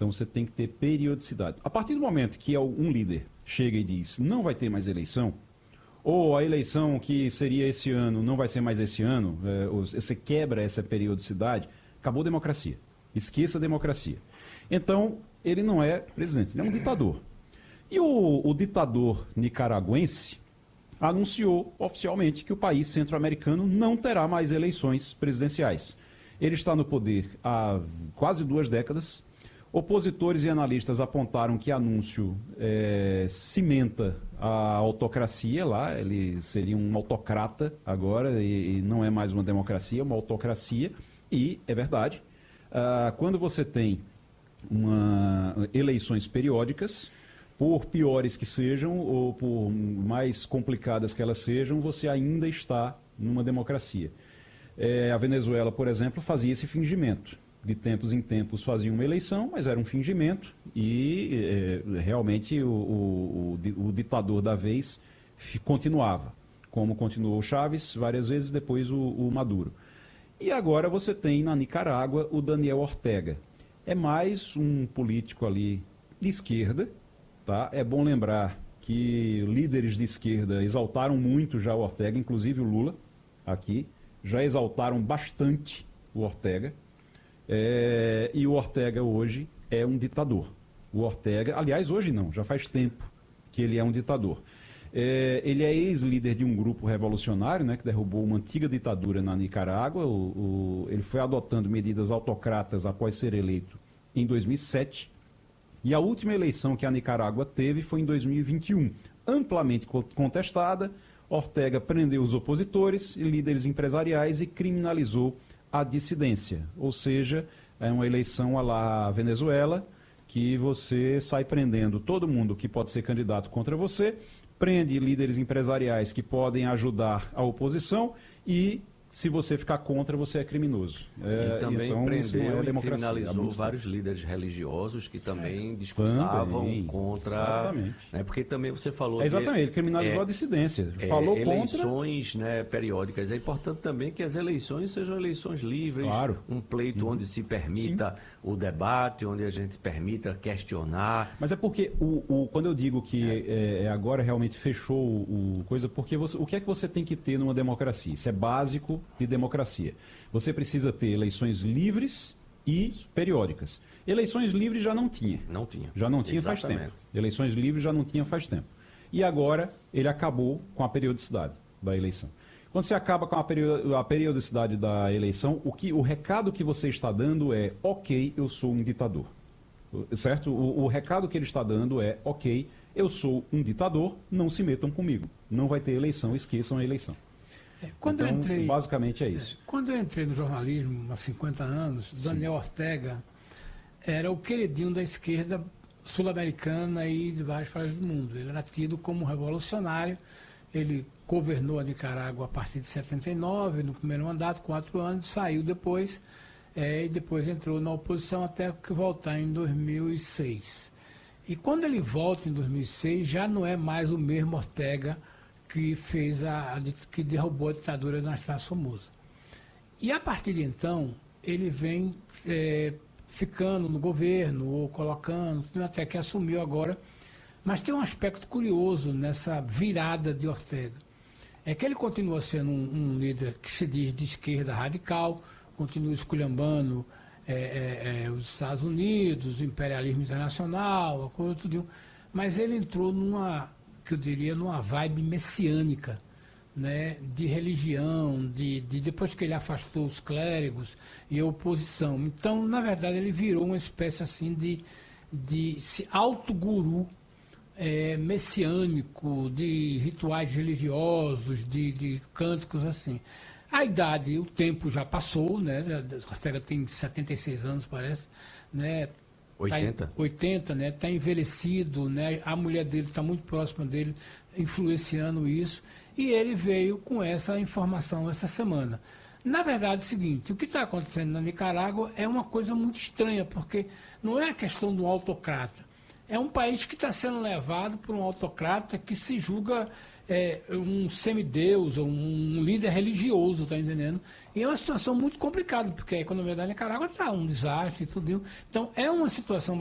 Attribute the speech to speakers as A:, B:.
A: Então você tem que ter periodicidade. A partir do momento que um líder chega e diz não vai ter mais eleição, ou a eleição que seria esse ano não vai ser mais esse ano, você quebra essa periodicidade, acabou a democracia. Esqueça a democracia. Então, ele não é presidente, ele é um ditador. E o ditador nicaragüense anunciou oficialmente que o país centro-americano não terá mais eleições presidenciais. Ele está no poder há quase 2 décadas. Opositores e analistas apontaram que anúncio cimenta a autocracia lá, ele seria um autocrata agora, e não é mais uma democracia, é uma autocracia, e é verdade. Quando você tem eleições periódicas, por piores que sejam, ou por mais complicadas que elas sejam, você ainda está numa democracia. A Venezuela, por exemplo, fazia esse fingimento. De tempos em tempos fazia uma eleição, mas era um fingimento e realmente o ditador da vez continuava, como continuou o Chávez várias vezes, depois o Maduro. E agora você tem na Nicarágua o Daniel Ortega. É mais um político ali de esquerda, tá? É bom lembrar que líderes de esquerda exaltaram muito já o Ortega, inclusive o Lula aqui, já exaltaram bastante o Ortega. E o Ortega hoje é um ditador. O Ortega, aliás, hoje não, já faz tempo que ele é um ditador. Ele é ex-líder de um grupo revolucionário, né, que derrubou uma antiga ditadura na Nicarágua. Ele foi adotando medidas autocratas após ser eleito em 2007. E a última eleição que a Nicarágua teve foi em 2021, amplamente contestada. Ortega prendeu os opositores e líderes empresariais e criminalizou a dissidência, ou seja, é uma eleição à la Venezuela, que você sai prendendo todo mundo que pode ser candidato contra você, prende líderes empresariais que podem ajudar a oposição e, se você ficar contra, você é criminoso.
B: E também
A: então,
B: prendeu e criminalizou vários líderes religiosos que também discursavam contra...
A: Exatamente.
B: Né, porque também você falou...
A: Exatamente, ele criminalizou a dissidência. Falou
B: eleições
A: contra...
B: né, periódicas. É importante também que as eleições sejam eleições livres,
A: claro.
B: Um pleito onde se permita o debate, onde a gente permita questionar.
A: Mas é porque, quando eu digo que agora realmente fechou o coisa, porque o que é que você tem que ter numa democracia? Isso é básico de democracia. Você precisa ter eleições livres e periódicas. Eleições livres já não tinha.
B: Não tinha.
A: Já não tinha faz tempo. Eleições livres já não tinha faz tempo. E agora ele acabou com a periodicidade da eleição. Quando você acaba com a periodicidade da eleição, o recado que você está dando é: ok, eu sou um ditador. Certo? O recado que ele está dando é: ok, eu sou um ditador, não se metam comigo. Não vai ter eleição, esqueçam a eleição. Basicamente é isso.
C: Quando eu entrei no jornalismo há 50 anos, sim, Daniel Ortega era o queridinho da esquerda sul-americana e de vários países do mundo. Ele era tido como revolucionário. Ele governou a Nicarágua a partir de 79, no primeiro mandato, 4 anos, saiu depois, e depois entrou na oposição até que voltar em 2006. E quando ele volta em 2006, já não é mais o mesmo Ortega que que derrubou a ditadura do Anastácio Somoza. E a partir de então, ele vem ficando no governo, ou colocando, até que assumiu agora. Mas tem um aspecto curioso nessa virada de Ortega. É que ele continua sendo um líder que se diz de esquerda radical, continua esculhambando os Estados Unidos, o imperialismo internacional, a coisa tudo. Mas ele entrou que eu diria, numa vibe messiânica, né, de religião, depois que ele afastou os clérigos e a oposição. Então, na verdade, ele virou uma espécie assim de autoguru messiânico, de rituais religiosos, de cânticos assim. A idade, o tempo já passou, né? Ortega tem 76 anos, parece, né?
B: 80?
C: 80, né? Está envelhecido, né? A mulher dele está muito próxima dele, influenciando isso. E ele veio com essa informação essa semana. Na verdade, é o seguinte: o que está acontecendo na Nicarágua é uma coisa muito estranha, porque não é a questão do autocrata. É um país que está sendo levado por um autocrata que se julga um semideus, um líder religioso, está entendendo? E é uma situação muito complicada, porque a economia da Nicarágua está um desastre e tudo. Então, é uma situação